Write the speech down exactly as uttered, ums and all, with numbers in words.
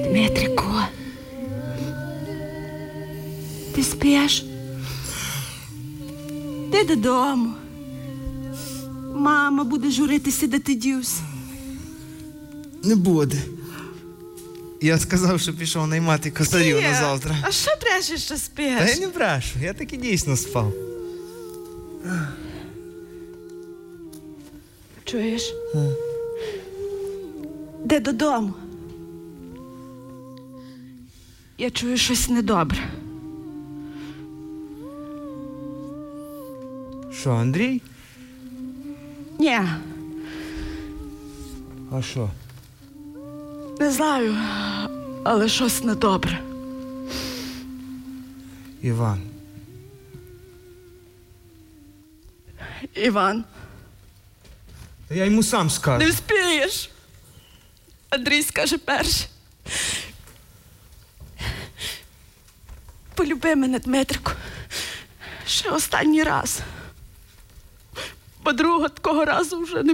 Дмитрику, ти спиш? Ти додому. Мама буде журитися, де ти дівся. Не буде. Я сказав, що пішов наймати косарів на завтра. А що брешеш, що спиш? Та я не брешу, я таки дійсно спав. Чуєш? Де додому? Я чую щось недобре. Що, Андрій? Ні, А що? не знаю, але щось недобре. Іван. Іван, Та я йому сам скажу. не вспієш. Андрій скаже перший. Полюби мене, Дмитрику. Ще останній раз. Бо другого такого разу вже не